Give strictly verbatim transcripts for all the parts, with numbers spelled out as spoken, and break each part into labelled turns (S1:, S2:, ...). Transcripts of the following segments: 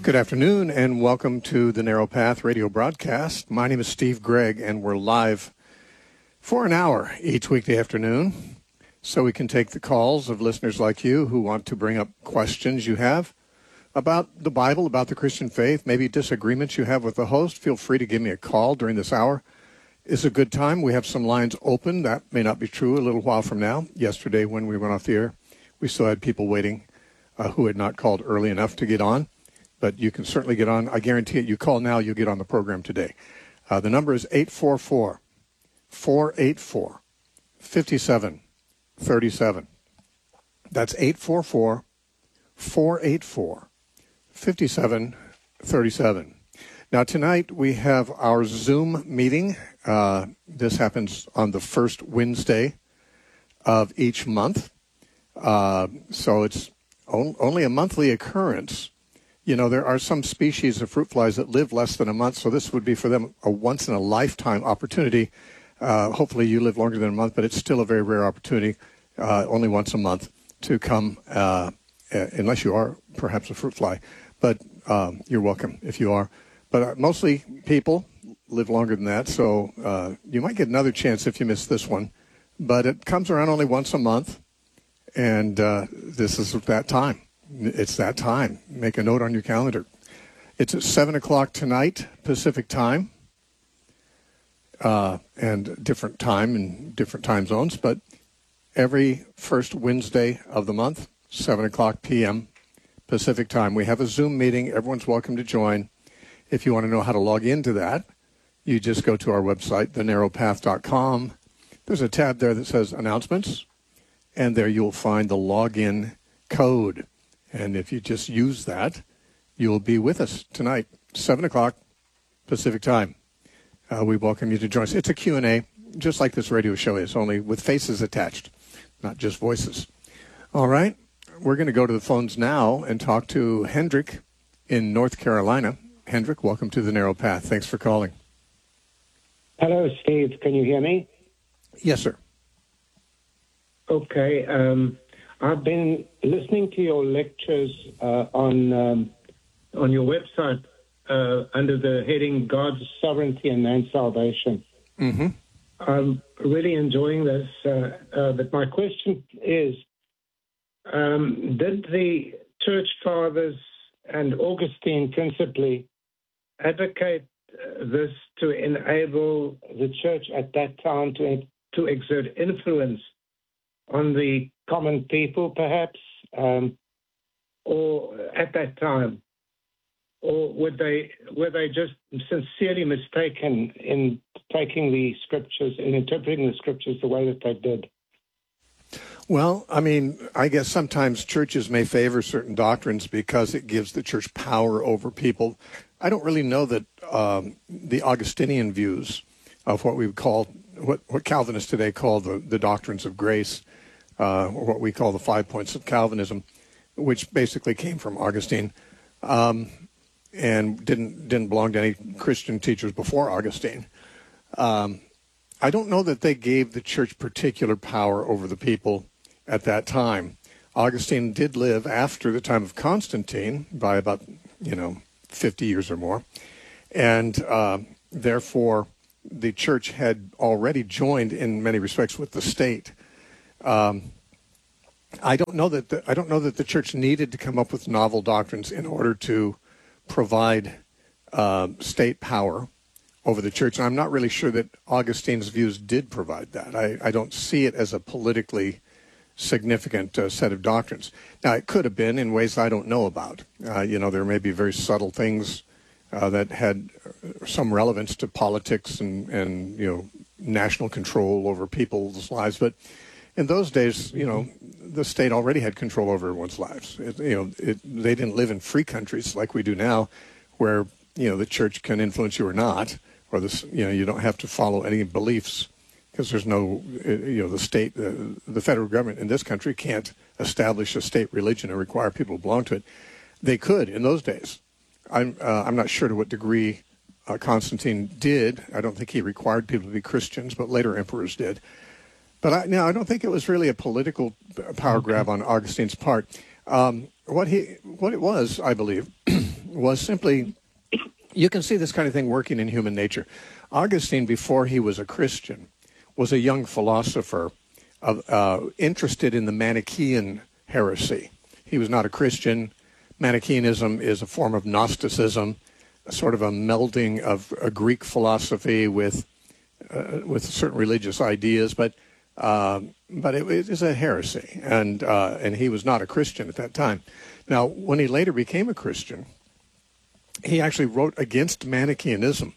S1: Good afternoon, and welcome to the Narrow Path radio broadcast. My name is Steve Gregg, and we're live for an hour each weekday afternoon, so we can take the calls of listeners like you who want to bring up questions you have about the Bible, about the Christian faith, maybe disagreements you have with the host. Feel free to give me a call during this hour. It's a good time. We have some lines open. That may not be true a little while from now. Yesterday, when we went off the air, we still had people waiting uh, who had not called early enough to get on. But you can certainly get on. I guarantee it. You call now, you'll get on the program today. Uh, the number is eight four four, four eight four, five seven three seven. That's eight four four, four eight four, five seven three seven. Now, tonight we have our Zoom meeting. Uh, this happens on the first Wednesday of each month. Uh, so it's on, only a monthly occurrence. You know, there are some species of fruit flies that live less than a month, so this would be for them a once-in-a-lifetime opportunity. Uh, hopefully you live longer than a month, but it's still a very rare opportunity, uh, only once a month, to come, uh, unless you are perhaps a fruit fly. But um, you're welcome if you are. But uh, mostly people live longer than that, so uh, you might get another chance if you miss this one. But it comes around only once a month, and uh, this is that time. It's that time. Make a note on your calendar. It's at seven o'clock tonight, Pacific time, uh, and different time in different time zones, but every first Wednesday of the month, seven o'clock p.m. Pacific time. We have a Zoom meeting. Everyone's welcome to join. If you want to know how to log into that, you just go to our website, the narrow path dot com. There's a tab there that says Announcements, and there you'll find the login code. And if you just use that, you'll be with us tonight, seven o'clock Pacific time. Uh, we welcome you to join us. It's a Q and A, just like this radio show is, only with faces attached, not just voices. All right, we're going to go to the phones now and talk to Hendrik in North Carolina. Hendrik, welcome to the Narrow Path. Thanks for calling.
S2: Hello, Steve. Can you hear me?
S1: Yes, sir.
S2: Okay. Um, I've been listening to your lectures uh, on um, on your website uh, under the heading God's Sovereignty and Man's Salvation.
S1: Mm-hmm.
S2: I'm really enjoying this, uh, uh, but my question is, um, did the Church Fathers and Augustine principally advocate uh, this to enable the Church at that time to, to exert influence on the common people, perhaps, um, or at that time, or would they were they just sincerely mistaken in taking the scriptures and interpreting the scriptures the way that they did?
S1: Well, I mean, I guess sometimes churches may favor certain doctrines because it gives the church power over people. I don't really know that um, the Augustinian views of what we would call, what, what Calvinists today call the, the doctrines of grace, uh, or what we call the five points of Calvinism, which basically came from Augustine, um, and didn't didn't belong to any Christian teachers before Augustine. Um, I don't know that they gave the church particular power over the people at that time. Augustine did live after the time of Constantine by about, you know, fifty years or more, and uh, therefore the church had already joined in many respects with the state. Um, I don't know that the, I don't know that the church needed to come up with novel doctrines in order to provide uh, state power over the church. And I'm not really sure that Augustine's views did provide that. I, I don't see it as a politically significant uh, set of doctrines. Now, it could have been in ways I don't know about. Uh, you know, there may be very subtle things uh, that had some relevance to politics and, and, you know, national control over people's lives. But in those days, you know, the state already had control over everyone's lives. It, you know, it, they didn't live in free countries like we do now, where, you know, the church can influence you or not, or this, you know, you don't have to follow any beliefs because there's no, you know, the state, the, the federal government in this country can't establish a state religion and require people to belong to it. They could in those days. I'm uh, I'm not sure to what degree uh, Constantine did. I don't think he required people to be Christians, but later emperors did. But I, no, I don't think it was really a political power grab on Augustine's part. Um, what he, what it was, I believe, was simply, you can see this kind of thing working in human nature. Augustine, before he was a Christian, was a young philosopher of, uh, interested in the Manichaean heresy. He was not a Christian. Manichaeanism is a form of Gnosticism, a sort of a melding of a Greek philosophy with uh, with certain religious ideas, but uh, but it, it is a heresy, and uh, and he was not a Christian at that time. Now, when he later became a Christian, he actually wrote against Manichaeanism,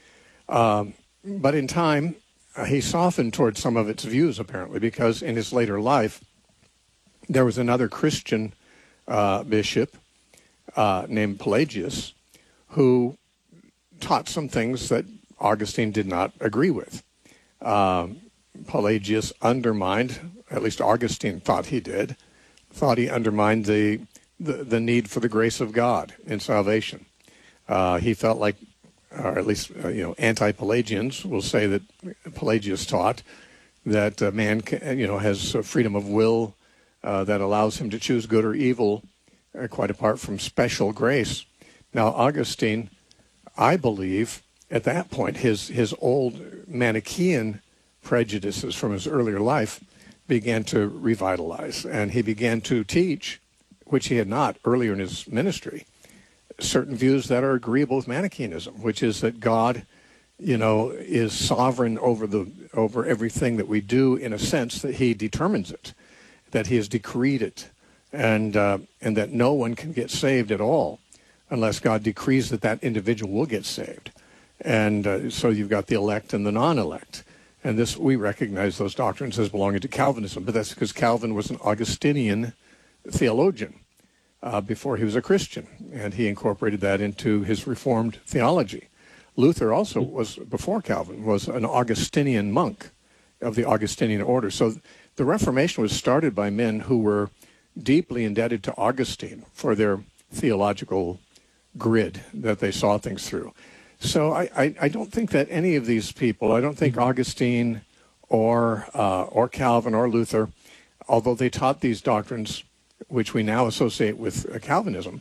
S1: um, but in time uh, he softened towards some of its views, apparently, because in his later life there was another Christian uh, bishop uh, named Pelagius who taught some things that Augustine did not agree with. Um, Pelagius undermined, at least Augustine thought he did, thought he undermined the the, the need for the grace of God in salvation. Uh, he felt like, or at least uh, you know, anti-Pelagians will say that Pelagius taught that uh, man, can, you know, has freedom of will uh, that allows him to choose good or evil, uh, quite apart from special grace. Now, Augustine, I believe, at that point, his his old Manichaean prejudices from his earlier life began to revitalize, and he began to teach, which he had not earlier in his ministry, certain views that are agreeable with Manichaeanism, which is that God, you know, is sovereign over the over everything that we do, in a sense that he determines it, that he has decreed it, and uh, and that no one can get saved at all unless God decrees that that individual will get saved. And uh, so you've got the elect and the non-elect. And this, we recognize those doctrines as belonging to Calvinism, but that's because Calvin was an Augustinian theologian uh, before he was a Christian, and he incorporated that into his Reformed theology. Luther also was, before Calvin, was an Augustinian monk of the Augustinian order. So the Reformation was started by men who were deeply indebted to Augustine for their theological grid that they saw things through. So I, I, I don't think that any of these people, I don't think Augustine or uh, or Calvin or Luther, although they taught these doctrines, which we now associate with uh, Calvinism,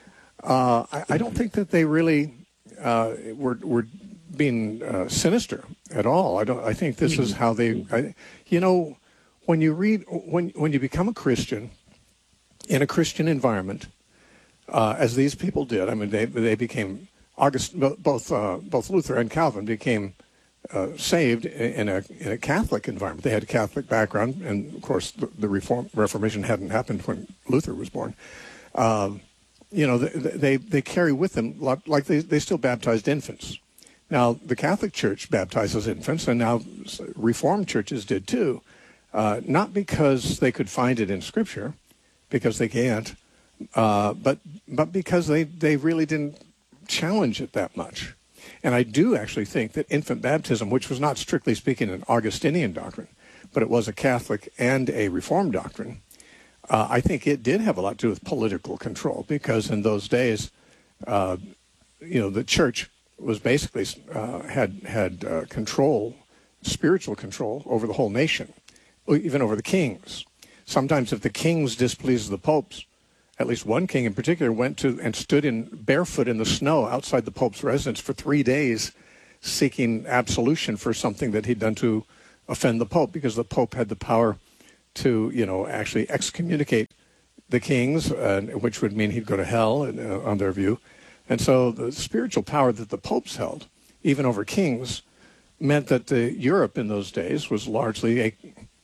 S1: uh, I, I don't think that they really uh, were were being uh, sinister at all. I don't. I think this is how they. I, you know, when you read when when you become a Christian in a Christian environment, uh, as these people did. I mean, they they became. August, both uh, both Luther and Calvin became uh, saved in a in a Catholic environment. They had a Catholic background, and of course, the, the Reform, Reformation hadn't happened when Luther was born. Um, you know, they, they they carry with them like they they still baptized infants. Now, the Catholic Church baptizes infants, and now Reformed churches did too. Uh, not because they could find it in Scripture, because they can't, uh, but but because they they really didn't challenge it that much. And I do actually think that infant baptism, which was not strictly speaking an Augustinian doctrine, but it was a Catholic and a Reformed doctrine, uh, I think it did have a lot to do with political control, because in those days, uh, you know, the church was basically uh, had had uh, control, spiritual control over the whole nation, even over the kings. Sometimes if the kings displeased the popes, at least one king in particular went to and stood in barefoot in the snow outside the Pope's residence for three days seeking absolution for something that he'd done to offend the Pope, because the Pope had the power to, you know, actually excommunicate the kings, uh, which would mean he'd go to hell uh, on their view. And so the spiritual power that the popes held, even over kings, meant that uh, Europe in those days was largely, a,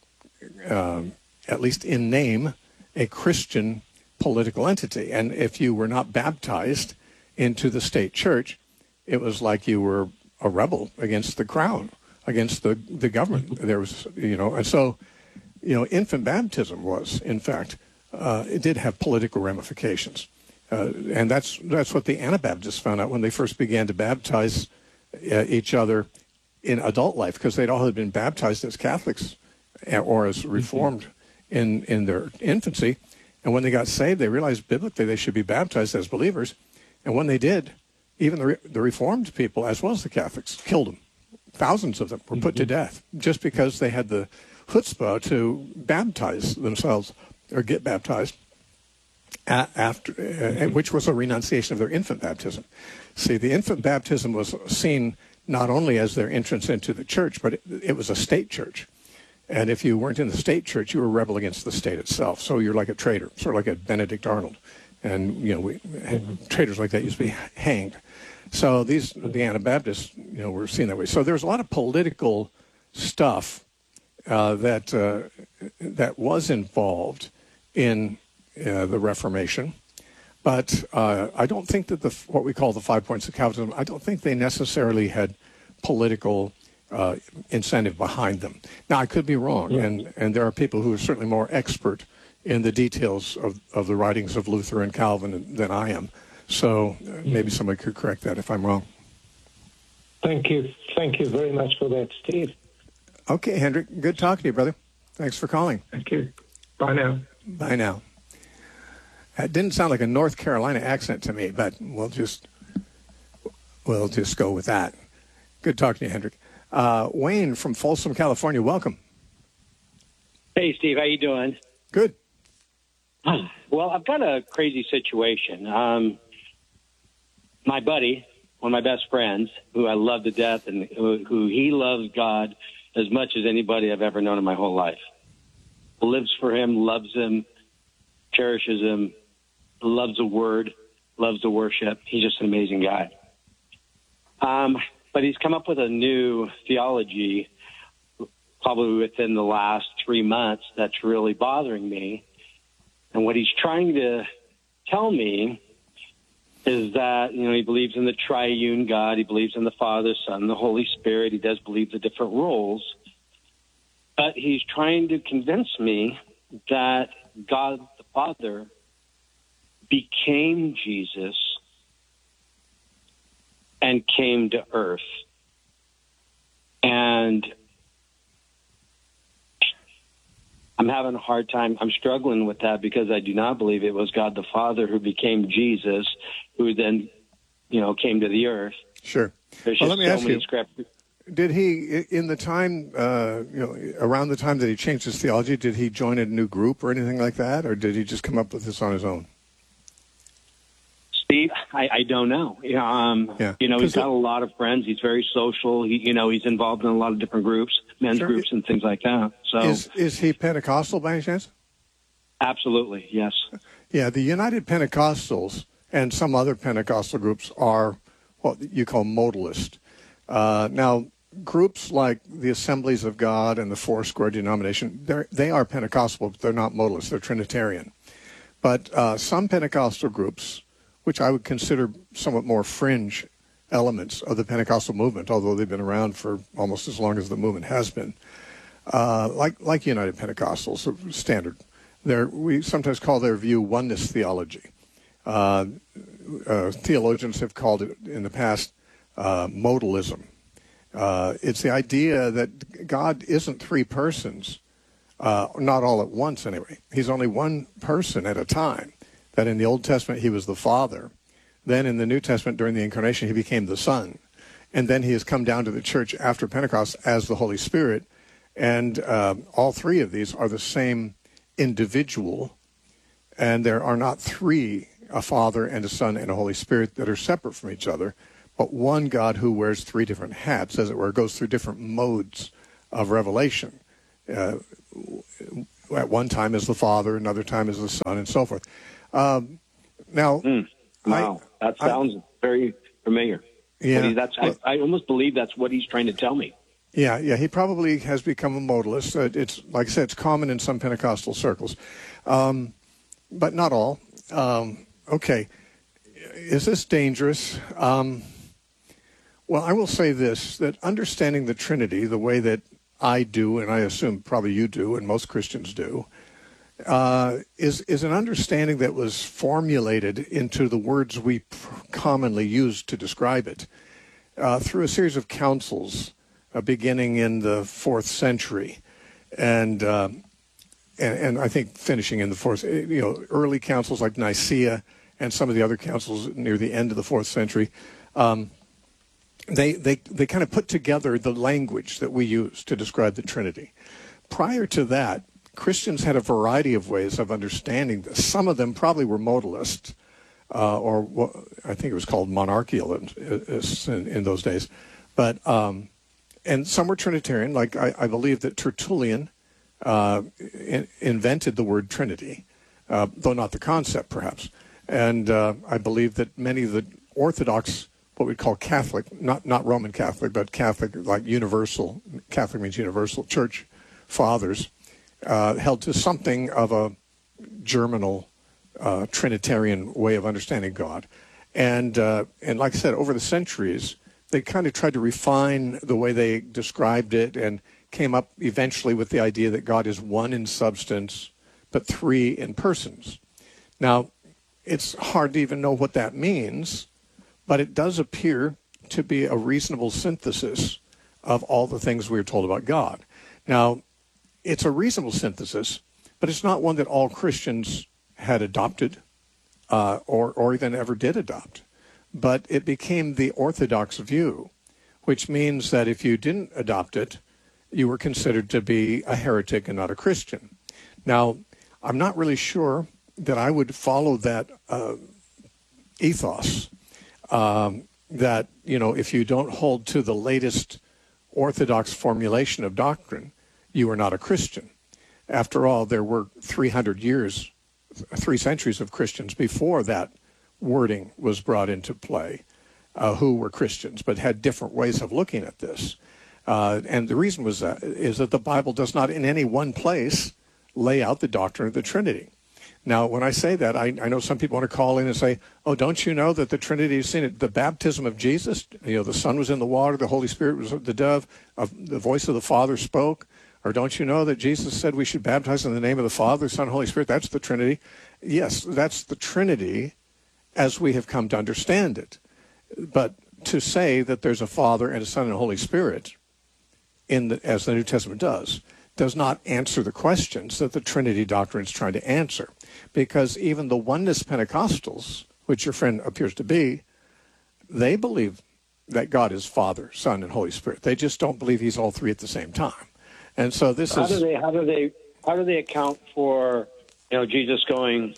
S1: um, at least in name, a Christian political entity. And if you were not baptized into the state church, it was like you were a rebel against the crown, against the, the government. There was, you know, and so, you know, infant baptism was, in fact, uh, it did have political ramifications. Uh, and that's that's what the Anabaptists found out when they first began to baptize uh, each other in adult life, because they'd all had been baptized as Catholics or as Reformed in, in their infancy. And when they got saved, they realized biblically they should be baptized as believers. And when they did, even the, the Reformed people, as well as the Catholics, killed them. Thousands of them were put to death just because they had the chutzpah to baptize themselves or get baptized. a- after, uh, which was a renunciation of their infant baptism. See, the infant baptism was seen not only as their entrance into the church, but it, it was a state church. And if you weren't in the state church, you were a rebel against the state itself. So you're like a traitor, sort of like a Benedict Arnold. And, you know, we, traitors like that used to be hanged. So these, the Anabaptists, you know, were seen that way. So there was a lot of political stuff uh, that uh, that was involved in uh, the Reformation. But uh, I don't think that the what we call the five points of Calvinism, I don't think they necessarily had political uh, incentive behind them. Now, I could be wrong, yeah. and, and there are people who are certainly more expert in the details of, of the writings of Luther and Calvin than I am. So uh, maybe somebody could correct that if I'm wrong.
S2: Thank you. Thank you very much for that, Steve.
S1: Okay, Hendrik. Good talking to you, brother. Thanks for calling.
S2: Thank you. Bye now.
S1: Bye now. That didn't sound like a North Carolina accent to me, but we'll just we'll just go with that. Good talking to you, Hendrik. Uh, Wayne from Folsom, California, welcome.
S3: Hey, Steve. How you doing?
S1: Good.
S3: Well, I've got a crazy situation. Um, my buddy, one of my best friends, who I love to death, and who, who he loves God as much as anybody I've ever known in my whole life. Lives for him, loves him, cherishes him, loves the word, loves the worship. He's just an amazing guy. Um, but he's come up with a new theology probably within the last three months that's really bothering me. And what he's trying to tell me is that, you know, he believes in the triune God. He believes in the Father, Son, the Holy Spirit. He does believe the different roles. But he's trying to convince me that God the Father became Jesus and came to earth. And I'm having a hard time. I'm struggling with that because I do not believe it was God the Father who became Jesus, who then, you know, came to the earth.
S1: Sure.
S3: There's
S1: well,
S3: just
S1: let me
S3: so
S1: ask
S3: many
S1: you,
S3: scriptures.
S1: Did he, in the time, uh, you know, around the time that he changed his theology, did he join a new group or anything like that, or did he just come up with this on his own?
S3: Steve, I, I don't know. Um,
S1: yeah.
S3: You know, he's got
S1: it,
S3: a lot of friends. He's very social. He, you know, he's involved in a lot of different groups, men's
S1: sure.
S3: groups and things like that. So,
S1: is is he Pentecostal by any chance?
S3: Absolutely, yes.
S1: Yeah, the United Pentecostals and some other Pentecostal groups are what you call modalist. Uh, now, groups like the Assemblies of God and the Foursquare denomination, they are Pentecostal, but they're not modalist. They're Trinitarian. But uh, some Pentecostal groups, which I would consider somewhat more fringe elements of the Pentecostal movement, although they've been around for almost as long as the movement has been, uh, like like United Pentecostals, standard. They're, we sometimes call their view oneness theology. Uh, uh, theologians have called it in the past uh, modalism. Uh, it's the idea that God isn't three persons, uh, not all at once anyway. He's only one person at a time. That in the Old Testament he was the Father. Then in the New Testament during the Incarnation he became the Son. And then he has come down to the church after Pentecost as the Holy Spirit. And uh, all three of these are the same individual. And there are not three, a Father and a Son and a Holy Spirit, that are separate from each other, but one God who wears three different hats, as it were, goes through different modes of revelation. Uh, at one time is the Father, another time is the Son, and so forth. Um, now,
S3: mm, wow, I, that sounds I, very familiar.
S1: Yeah,
S3: he, that's well, I, I almost believe that's what he's trying to tell me.
S1: Yeah, yeah, he probably has become a modalist. Uh, it's like I said, it's common in some Pentecostal circles, um, but not all. Um, okay, is this dangerous? Um, well, I will say this: that understanding the Trinity the way that I do, and I assume probably you do, and most Christians do. Uh, is is an understanding that was formulated into the words we pr- commonly use to describe it uh, through a series of councils uh, beginning in the fourth century, and, uh, and and I think finishing in the fourth. You know, early councils like Nicaea and some of the other councils near the end of the fourth century. Um, they they they kind of put together the language that we use to describe the Trinity. Prior to that, Christians had a variety of ways of understanding this. Some of them probably were modalist, uh, or what I think it was called monarchialists in, in those days. But um, and some were Trinitarian. Like I, I believe that Tertullian uh, in, invented the word Trinity, uh, though not the concept, perhaps. And uh, I believe that many of the Orthodox, what we call Catholic, not not Roman Catholic, but Catholic, like universal, Catholic means universal, church fathers, uh, held to something of a germinal uh, Trinitarian way of understanding God. And, uh, and like I said, over the centuries, they kind of tried to refine the way they described it and came up eventually with the idea that God is one in substance, but three in persons. Now, it's hard to even know what that means, but it does appear to be a reasonable synthesis of all the things we were told about God. Now, it's a reasonable synthesis, but it's not one that all Christians had adopted uh, or, or even ever did adopt. But it became the orthodox view, which means that if you didn't adopt it, you were considered to be a heretic and not a Christian. Now, I'm not really sure that I would follow that uh, ethos, um, that, you know, if you don't hold to the latest orthodox formulation of doctrine, you are not a Christian. After all, there were three hundred years, three centuries of Christians before that wording was brought into play, uh, who were Christians, but had different ways of looking at this. Uh, and the reason was that, is that the Bible does not in any one place lay out the doctrine of the Trinity. Now, when I say that, I, I know some people want to call in and say, oh, don't you know that the Trinity is seen at the baptism of Jesus? You know, the Son was in the water, the Holy Spirit was the dove, uh, the voice of the Father spoke. Or don't you know that Jesus said we should baptize in the name of the Father, Son, and Holy Spirit? That's the Trinity. Yes, that's the Trinity as we have come to understand it. But to say that there's a Father and a Son and a Holy Spirit, in the, as the New Testament does, does not answer the questions that the Trinity doctrine is trying to answer. Because even the oneness Pentecostals, which your friend appears to be, they believe that God is Father, Son, and Holy Spirit. They just don't believe he's all three at the same time. And so this
S3: how
S1: is...
S3: Do they, how do they how do they account for, you know, Jesus going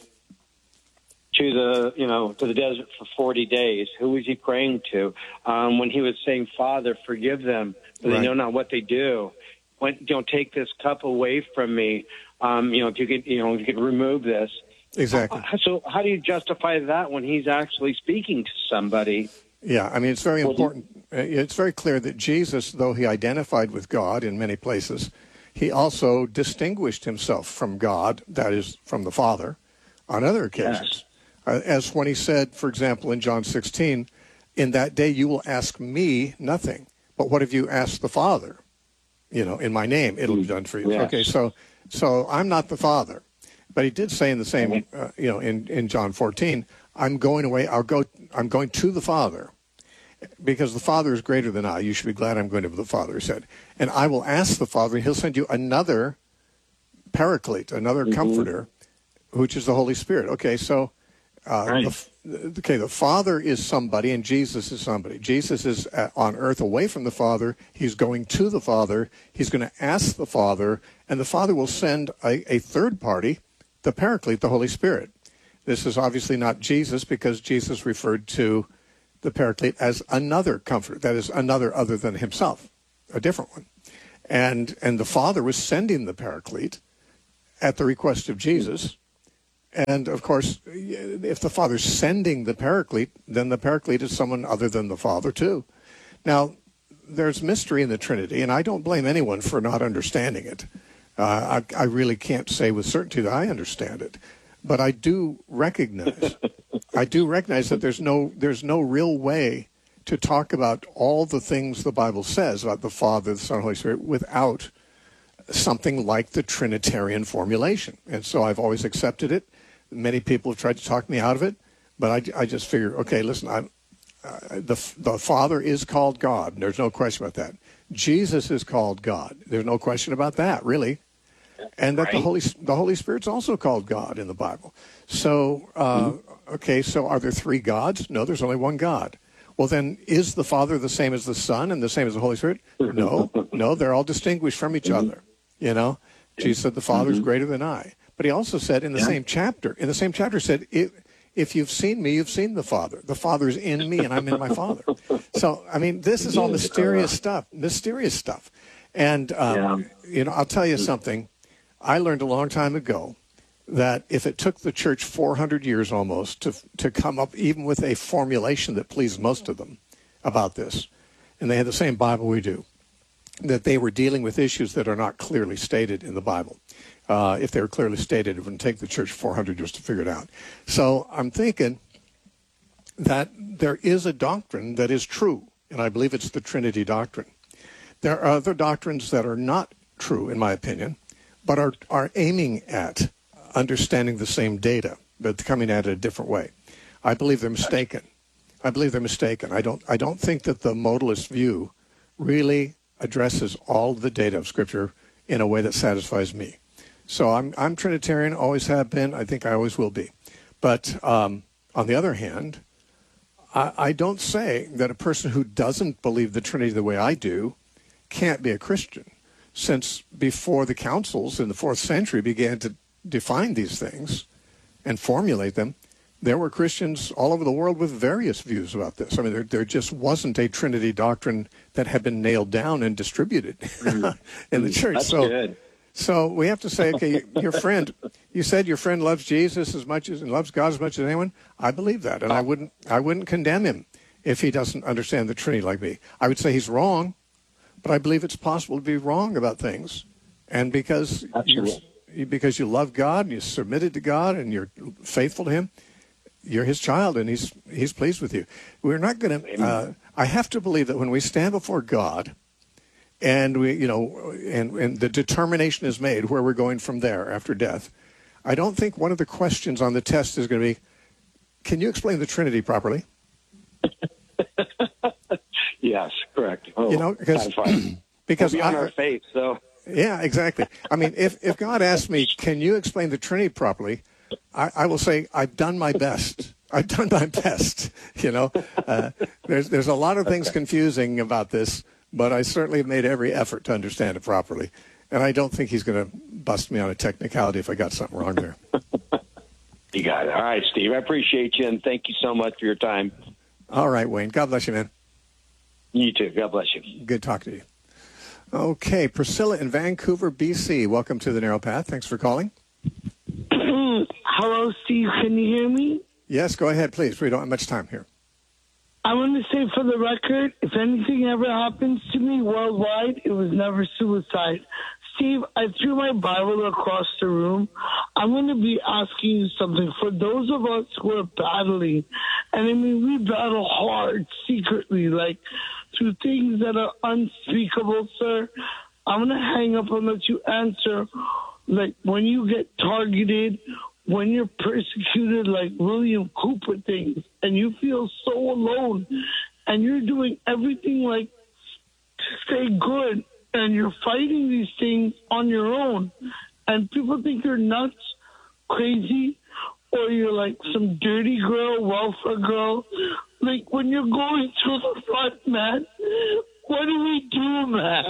S3: to the, you know, to the desert for forty days? Who was he praying to? Um, when he was saying, Father, forgive them, for they
S1: Right.
S3: know not what they do. When, you know, take this cup away from me. Um, you know, if you could, you know, if you could remove this.
S1: Exactly.
S3: So how do you justify that when he's actually speaking to somebody?
S1: Yeah, I mean, it's very important. It's very clear that Jesus, though he identified with God in many places, he also distinguished himself from God, that is, from the Father, on other occasions. Yes. Uh, as when he said, for example, in John sixteen, in that day you will ask me nothing, but what have you asked the Father? You know, in my name, it'll be done for you.
S3: Yes.
S1: Okay, so so I'm not the Father. But he did say in the same, uh, you know, in, in John fourteen, I'm going away, I'll go, I'm going to the Father, because the Father is greater than I. You should be glad I'm going to the Father, he said. And I will ask the Father, and he'll send you another paraclete, another mm-hmm. comforter, which is the Holy Spirit. Okay, so, uh, right. the, okay, the Father is somebody, and Jesus is somebody. Jesus is on earth away from the Father. He's going to the Father. He's going to ask the Father, and the Father will send a, a third party, the Paraclete, the Holy Spirit. This is obviously not Jesus, because Jesus referred to the Paraclete as another comforter, that is, another other than himself, a different one. And and the Father was sending the Paraclete at the request of Jesus. And, of course, if the Father's sending the Paraclete, then the Paraclete is someone other than the Father, too. Now, there's mystery in the Trinity, and I don't blame anyone for not understanding it. Uh, I, I really can't say with certainty that I understand it. But I do recognize, I do recognize that there's no, there's no real way to talk about all the things the Bible says about the Father, the Son, and Holy Spirit without something like the Trinitarian formulation. And so I've always accepted it. Many people have tried to talk me out of it, but I, I just figure, okay, listen, I'm, uh, the the Father is called God. And there's no question about that. Jesus is called God. There's no question about that, really. And that right. the Holy the Holy Spirit's also called God in the Bible. So, uh, mm-hmm. okay, so are there three gods? No, there's only one God. Well, then, is the Father the same as the Son and the same as the Holy Spirit? No, no, they're all distinguished from each mm-hmm. other, you know. Jesus said, the Father is mm-hmm. greater than I. But he also said in the yeah. same chapter, in the same chapter said, if, if you've seen me, you've seen the Father. The Father is in me and I'm in my Father. So, I mean, this is all mysterious stuff, mysterious stuff. And, um, yeah. you know, I'll tell you something. I learned a long time ago that if it took the church four hundred years almost to to come up even with a formulation that pleased most of them about this, and they had the same Bible we do, that they were dealing with issues that are not clearly stated in the Bible. Uh, if they were clearly stated, it wouldn't take the church four hundred years to figure it out. So I'm thinking that there is a doctrine that is true, and I believe it's the Trinity doctrine. There are other doctrines that are not true, in my opinion, but are, are aiming at understanding the same data, but coming at it a different way. I believe they're mistaken. I believe they're mistaken. I don't, I don't think that the modalist view really addresses all the data of Scripture in a way that satisfies me. So I'm, I'm Trinitarian, always have been. I think I always will be. But um, on the other hand, I, I don't say that a person who doesn't believe the Trinity the way I do can't be a Christian, since before the councils in the fourth century began to define these things and formulate them, there were Christians all over the world with various views about this. I mean, there, there just wasn't a Trinity doctrine that had been nailed down and distributed in the church.
S3: That's
S1: so,
S3: good.
S1: So we have to say, okay, your friend, you said your friend loves Jesus as much as and loves God as much as anyone. I believe that, and I wouldn't, I wouldn't condemn him if he doesn't understand the Trinity like me. I would say he's wrong, but I believe it's possible to be wrong about things, and because you're, because you love God and you're submitted to God and you're faithful to him, you're his child and he's he's pleased with you. We're not going to. Uh, I have to believe that when we stand before God, and we, you know, and and the determination is made where we're going from there after death, I don't think one of the questions on the test is going to be, "Can you explain the Trinity properly?"
S3: Yes, correct. Oh,
S1: you know, because because
S3: we'll be on I, our faith, so.
S1: Yeah, exactly. I mean, if, if God asks me, can you explain the Trinity properly, I, I will say, I've done my best. I've done my best. You know, uh, there's there's a lot of things confusing about this, but I certainly have made every effort to understand it properly. And I don't think he's going to bust me on a technicality if I got something wrong there.
S3: You got it. All right, Steve. I appreciate you, and thank you so much for your time.
S1: All right, Wayne. God bless you, man.
S3: You too. God bless you.
S1: Good talking to you. Okay, Priscilla in Vancouver, B C. Welcome to the Narrow Path. Thanks for calling.
S4: Hello, Steve. Can you hear me?
S1: Yes, go ahead, please. We don't have much time here.
S4: I want to say for the record, if anything ever happens to me worldwide, it was never suicide. Steve, I threw my Bible across the room. I'm going to be asking you something. For those of us who are battling, and I mean, we battle hard secretly, like through things that are unspeakable, sir. I'm going to hang up and let you answer. Like when you get targeted, when you're persecuted like William Cooper things, and you feel so alone, and you're doing everything like to stay good, and you're fighting these things on your own, and people think you're nuts, crazy, or you're like some dirty girl, welfare girl. Like when you're going through the front, man, what do we do, man?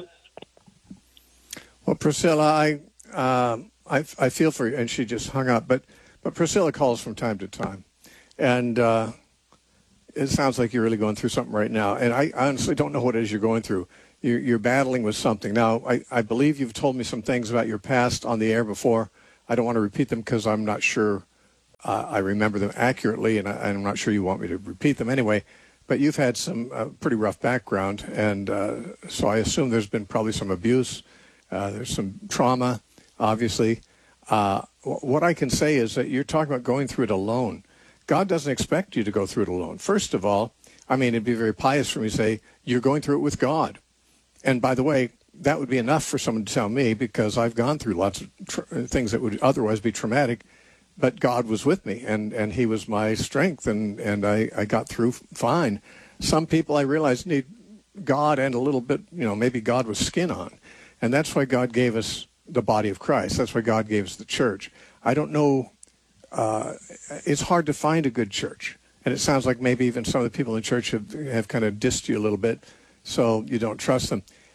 S1: Well, Priscilla, I, uh, I, I feel for you, and she just hung up. But, but Priscilla calls from time to time, and uh, it sounds like you're really going through something right now. And I, I honestly don't know what it is you're going through. You're, you're battling with something. Now, I, I believe you've told me some things about your past on the air before. I don't want to repeat them because I'm not sure uh, I remember them accurately, and, I, and I'm not sure you want me to repeat them anyway. But you've had some uh, pretty rough background, and uh, so I assume there's been probably some abuse. Uh, there's some trauma, obviously. Uh, what I can say is that you're talking about going through it alone. God doesn't expect you to go through it alone. First of all, I mean, it'd be very pious for me to say, you're going through it with God. And by the way, that would be enough for someone to tell me, because I've gone through lots of tr- things that would otherwise be traumatic, but God was with me, and, and he was my strength, and, and I, I got through fine. Some people I realize need God and a little bit, you know, maybe God with skin on. And that's why God gave us the body of Christ. That's why God gave us the church. I don't know. Uh, it's hard to find a good church. And it sounds like maybe even some of the people in the church have, have kind of dissed you a little bit, so you don't trust them.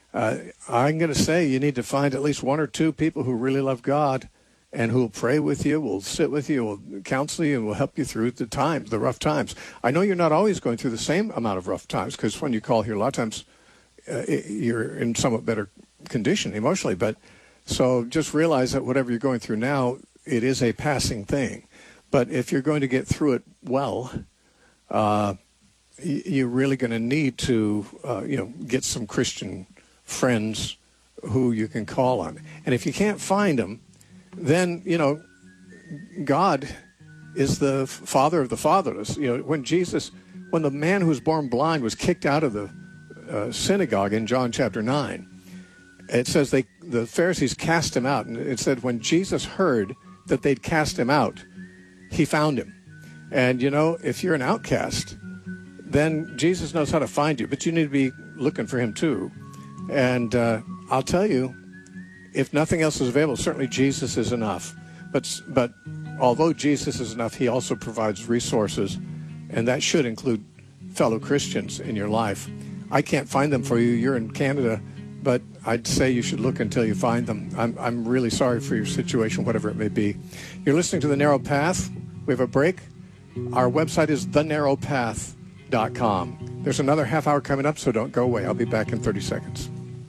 S1: uh, I'm going to say you need to find at least one or two people who really love God and who will pray with you, will sit with you, will counsel you, and will help you through the times, the rough times. I know you're not always going through the same amount of rough times, because when you call here, a lot of times uh, you're in somewhat better condition emotionally. But so just realize that whatever you're going through now, it is a passing thing. But if you're going to get through it well, uh, you're really going to need to, uh, you know, get some Christian friends who you can call on. And if you can't find them, then, you know, God is the father of the fatherless. You know, when Jesus, when the man who was born blind was kicked out of the uh, synagogue in John chapter nine, it says they, the Pharisees cast him out. And it said when Jesus heard that they'd cast him out, he found him. And, you know, if you're an outcast, then Jesus knows how to find you, but you need to be looking for him too. And uh, I'll tell you, if nothing else is available, certainly Jesus is enough. But but although Jesus is enough, he also provides resources, and that should include fellow Christians in your life. I can't find them for you. You're in Canada, but I'd say you should look until you find them. I'm I'm really sorry for your situation, whatever it may be. You're listening to The Narrow Path. We have a break. Our website is the narrow path dot com. There's another half hour coming up, so don't go away. I'll be back in thirty seconds.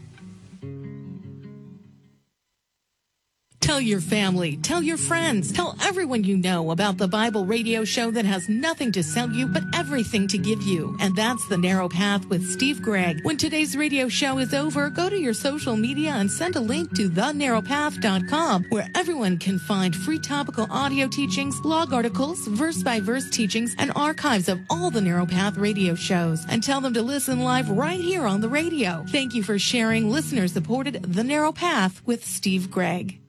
S5: Tell your family, tell your friends, tell everyone you know about the Bible radio show that has nothing to sell you but everything to give you. And that's The Narrow Path with Steve Gregg. When today's radio show is over, go to your social media and send a link to the narrow path dot com, where everyone can find free topical audio teachings, blog articles, verse-by-verse teachings, and archives of all the Narrow Path radio shows. And tell them to listen live right here on the radio. Thank you for sharing listener-supported The Narrow Path with Steve Gregg.